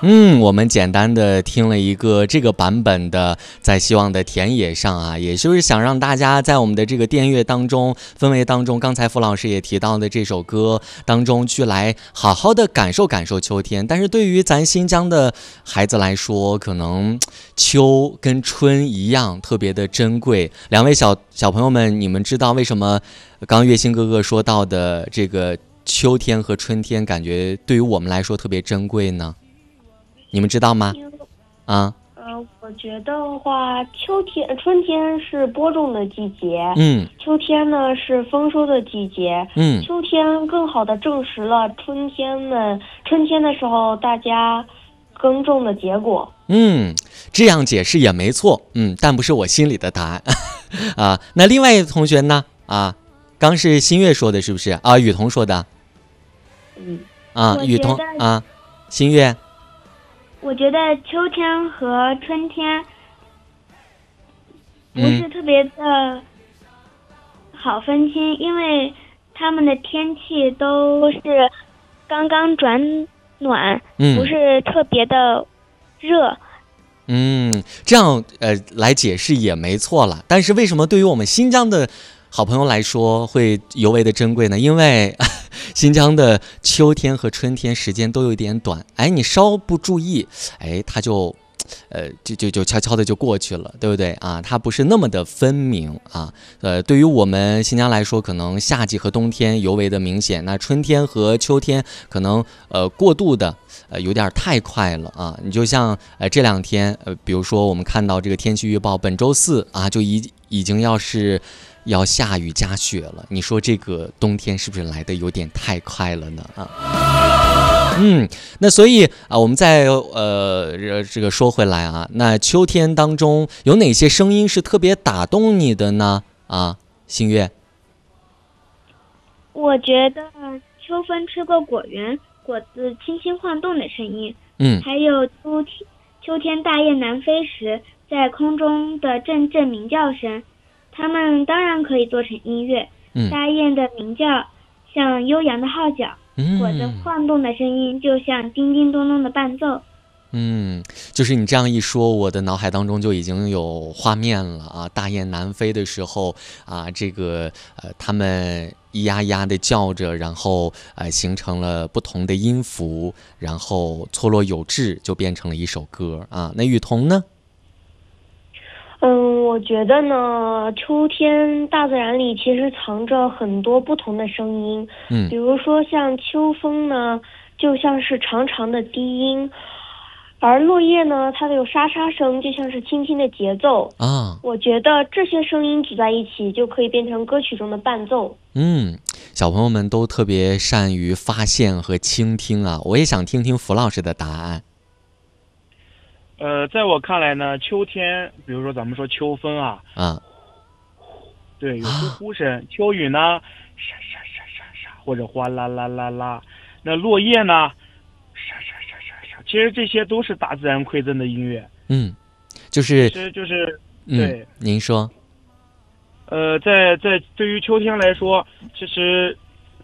我们简单的听了一个这个版本的在希望的田野上啊，也就是想让大家在我们的这个电乐当中氛围当中，刚才付老师也提到的这首歌当中去来好好的感受感受秋天。但是对于咱新疆的孩子来说，可能秋跟春一样特别的珍贵。两位小朋友们，你们知道为什么刚月星哥哥说到的这个秋天和春天感觉对于我们来说特别珍贵呢？你们知道吗？ 我觉得话，春天是播种的季节，秋天呢是丰收的季节，秋天更好的证实了春天的时候大家耕种的结果。 这样解释也没错，但不是我心里的答案啊。那另外一个同学呢？刚是新月说的，是不是啊？雨桐说的。雨桐啊，新月。 我觉得秋天和春天不是特别的好分清，因为他们的天气都是刚刚转暖，不是特别的热。 这样来解释也没错了。但是为什么对于我们新疆的好朋友来说会尤为的珍贵呢？因为新疆的秋天和春天时间都有点短，你稍不注意，它就悄悄的就过去了，对不对啊？它不是那么的分明啊。对于我们新疆来说，可能夏季和冬天尤为的明显，那春天和秋天可能过渡的有点太快了啊。你就像这两天比如说我们看到这个天气预报，本周四啊就已经要下雨加雪了，你说这个冬天是不是来的有点太快了呢？那所以我们再这个说回来啊，那秋天当中有哪些声音是特别打动你的呢？新月。 我觉得秋风吹过果园，果子轻轻晃动的声音，还有秋天大雁南飞时在空中的阵阵鸣叫声，它们当然可以做成音乐。大雁的鸣叫像悠扬的号角，果子晃动的声音就像叮叮咚咚的伴奏。 就是你这样一说，我的脑海当中就已经有画面了啊！大雁南飞的时候啊，这个它们咿呀呀的叫着，然后形成了不同的音符，然后错落有致，就变成了一首歌啊。那雨桐呢？ 我觉得呢，秋天大自然里其实藏着很多不同的声音，比如说像秋风呢，就像是长长的低音，而落叶呢，它的有沙沙声，就像是轻轻的节奏啊。我觉得这些声音组在一起，就可以变成歌曲中的伴奏。 小朋友们都特别善于发现和倾听啊，我也想听听符老师的答案。 在我看来呢，秋天，比如说咱们说秋风对，有呼呼声。秋雨呢，沙沙沙沙沙，或者哗啦啦啦啦。那落叶呢，沙沙沙沙沙。其实这些都是大自然馈赠的音乐。 就是对。 您说。 在对于秋天来说，其实。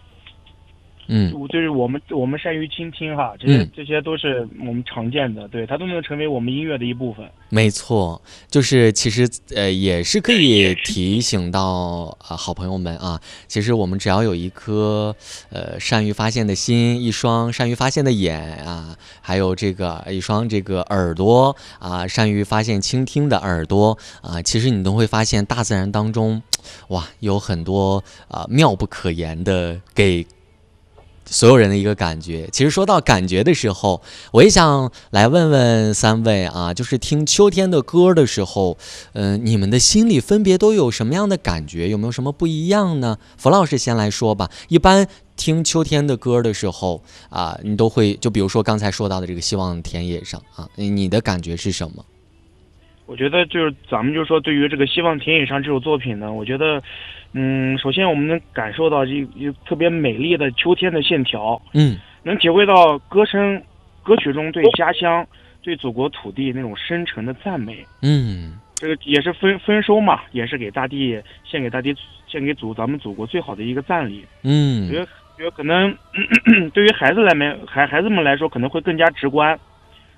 就是我们善于倾听哈，这些都是我们常见的，对，它都能成为我们音乐的一部分。 没错，就是其实也是可以提醒到好朋友们啊，其实我们只要有一颗善于发现的心，一双善于发现的眼啊，还有一双这个耳朵啊，善于发现倾听的耳朵啊，其实你都会发现大自然当中有很多妙不可言的给所有人的一个感觉。其实说到感觉的时候，我也想来问问三位啊，就是听秋天的歌的时候，你们的心里分别都有什么样的感觉？有没有什么不一样呢？符老师先来说吧。一般听秋天的歌的时候你都会，就比如说刚才说到的这个希望田野上你的感觉是什么？ 我觉得就是咱们就说对于这个希望田野上这首作品呢，我觉得首先我们能感受到一特别美丽的秋天的线条，能体会到歌曲中对家乡对祖国土地那种深沉的赞美，这个也是丰收嘛，也是给大地献给咱们祖国最好的一个赞礼。觉得可能对于孩子们来说可能会更加直观，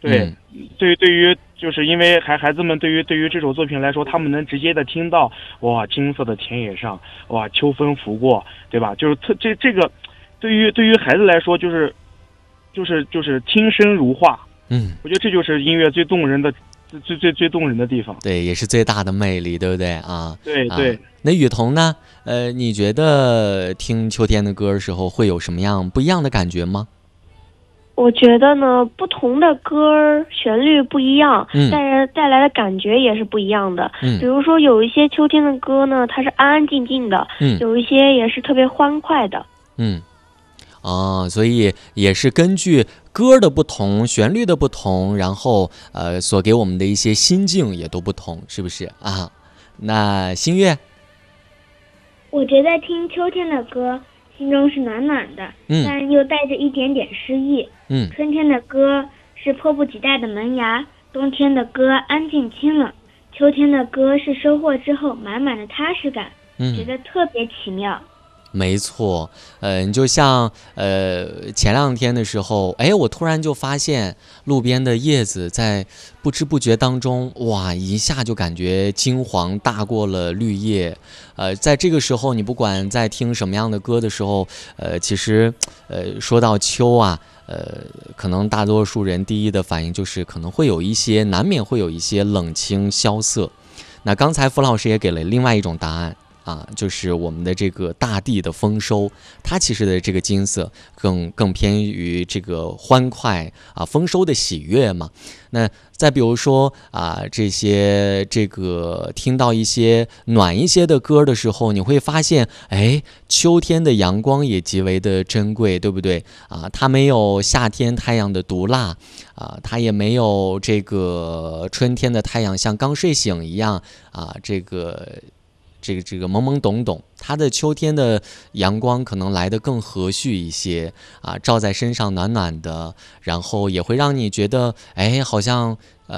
对，对于就是因为孩子们对于这首作品来说，他们能直接的听到哇金色的田野上，哇秋风拂过，对吧？就是这个对于孩子来说，就是听声如画。我觉得这就是音乐最动人的最动人的地方。 对，也是最大的魅力，对不对啊？ 对对。 那雨桐呢？你觉得听秋天的歌的时候会有什么样不一样的感觉吗？ 我觉得呢，不同的歌旋律不一样，带来的感觉也是不一样的。比如说有一些秋天的歌呢，它是安安静静的，有一些也是特别欢快的。 所以也是根据歌的不同、旋律的不同，然后所给我们的一些心境也都不同，是不是啊？那新月， 我觉得听秋天的歌，心中是暖暖的，但又带着一点点诗意。春天的歌是迫不及待的萌芽，冬天的歌安静清冷，秋天的歌是收获之后满满的踏实感，觉得特别奇妙。 没错，你就像前2天的时候，我突然就发现路边的叶子在不知不觉当中，哇，一下就感觉金黄大过了绿叶。在这个时候，你不管在听什么样的歌的时候，其实说到秋啊，可能大多数人第一的反应就是可能会有一些，难免会有一些冷清萧瑟。那刚才符老师也给了另外一种答案。就是我们的这个大地的丰收，它其实的这个金色更偏于这个欢快丰收的喜悦嘛。那再比如说这个听到一些暖一些的歌的时候，你会发现秋天的阳光也极为的珍贵，对不对它没有夏天太阳的毒辣它也没有这个春天的太阳像刚睡醒一样这个懵懵懂懂，它的秋天的阳光可能来得更和煦一些照在身上暖暖的，然后也会让你觉得好像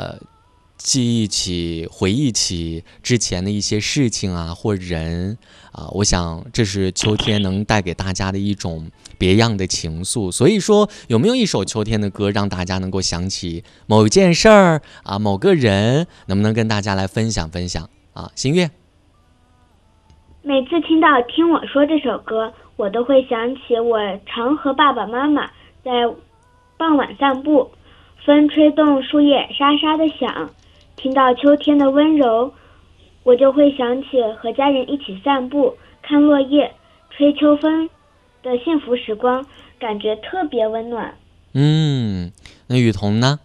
回忆起之前的一些事情或人我想这是秋天能带给大家的一种别样的情愫。所以说，有没有一首秋天的歌让大家能够想起某一件事儿某个人，能不能跟大家来分享分享新月？ 每次听到《听我说》这首歌，我都会想起我常和爸爸妈妈在傍晚散步，风吹动树叶沙沙的响，听到秋天的温柔，我就会想起和家人一起散步，看落叶，吹秋风的幸福时光，感觉特别温暖。 那雨桐呢？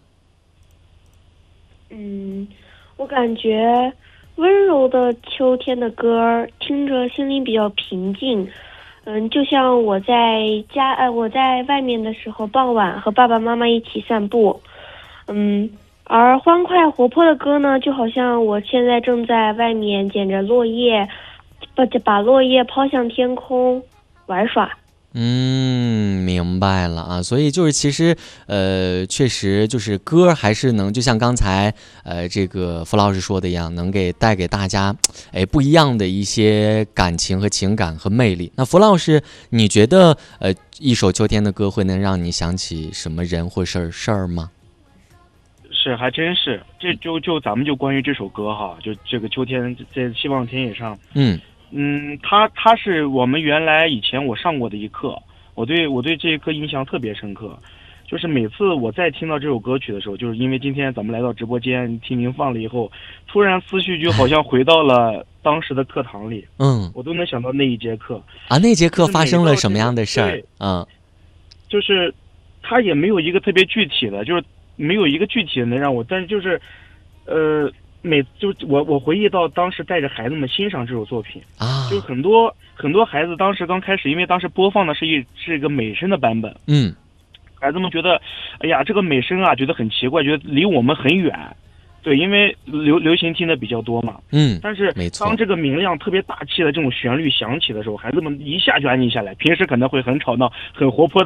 我感觉温柔的秋天的歌听着心里比较平静。就像我在外面的时候，傍晚和爸爸妈妈一起散步。而欢快活泼的歌呢，就好像我现在正在外面捡着落叶，把落叶抛向天空玩耍。 明白了所以就是其实确实就是歌还是能就像刚才这个符老师说的一样，能带给大家不一样的一些感情和情感和魅力。那符老师，你觉得一首秋天的歌会能让你想起什么人或事儿吗？ 是，还真是。这就咱们就关于这首歌就这个秋天在希望田野上。它是我们原来以前我上过的一课，我对这一课印象特别深刻。就是每次我在听到这首歌曲的时候，就是因为今天咱们来到直播间听您放了以后，突然思绪就好像回到了当时的课堂里。我都能想到那一节课那节课发生了什么样的事儿？ 就是它也没有一个特别具体的，就是没有一个具体的能让我，但是就是我回忆到当时带着孩子们欣赏这首作品就是很多孩子当时刚开始，因为当时播放的是一个美声的版本。孩子们觉得这个美声觉得很奇怪，觉得离我们很远。对，因为流行听的比较多嘛。但是当这个明亮特别大气的这种旋律响起的时候，孩子们一下就安静下来。平时可能会很吵闹很活泼的